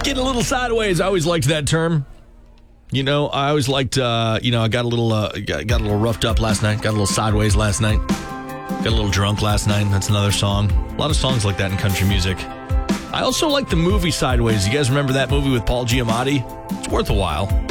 getting a little sideways. I always liked that term. You know, I always liked, I got a little roughed up last night. Got a little sideways last night. Got a little drunk last night. That's another song. A lot of songs like that in country music. I also like the movie Sideways. You guys remember that movie with Paul Giamatti? It's worth a while.